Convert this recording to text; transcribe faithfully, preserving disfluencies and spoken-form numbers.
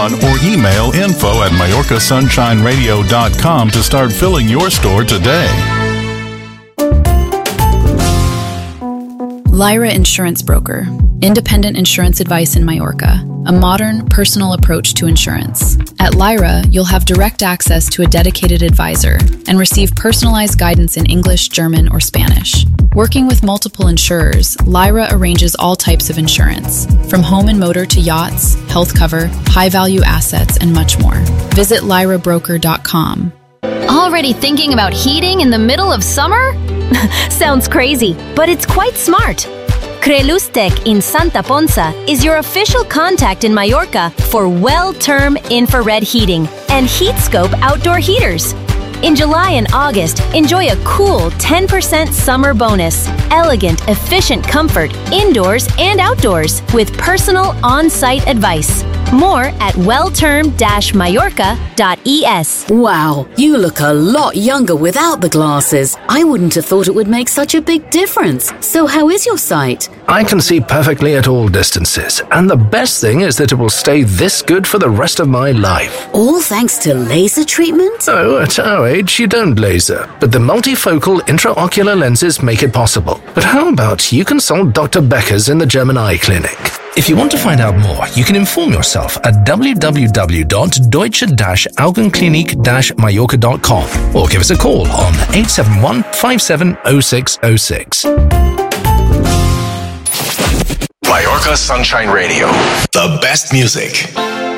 on or email info at Majorca Sunshine Radio dot com to start filling your store today. Lyra Insurance Broker. Independent insurance advice in Majorca. A modern, personal approach to insurance. At Lyra, you'll have direct access to a dedicated advisor and receive personalized guidance in English, German, or Spanish. Working with multiple insurers, Lyra arranges all types of insurance, from home and motor to yachts, health cover, high-value assets, and much more. Visit Lyra Broker dot com. Already thinking about heating in the middle of summer? Sounds crazy, but it's quite smart. Crelustec in Santa Ponsa is your official contact in Majorca for well-term infrared heating and HeatScope outdoor heaters. In July and August, enjoy a cool ten percent summer bonus. Elegant, efficient comfort, indoors and outdoors, with personal on-site advice. More at wellterm dash Majorca dot E S. Wow, you look a lot younger without the glasses. I wouldn't have thought it would make such a big difference. So how is your sight? I can see perfectly at all distances, and the best thing is that it will stay this good for the rest of my life. All thanks to laser treatment? Oh, at our age, you don't laser, but the multifocal intraocular lenses make it possible. But how about you consult Doctor Becker's in the German Eye Clinic? If you want to find out more, you can inform yourself at w w w dot deutsche augenklinik dash Majorca dot com or give us a call on eight seven one, five seven zero six zero six. Majorca Sunshine Radio. The best music.